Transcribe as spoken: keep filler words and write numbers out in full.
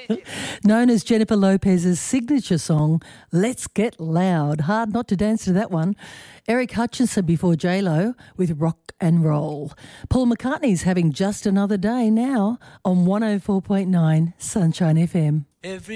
Known as Jennifer Lopez's signature song, Let's Get Loud. Hard not to dance to that one. Eric Hutchinson before J-Lo with Rock and Roll. Paul McCartney's having just another day now on one oh four point nine Sunshine F M. Every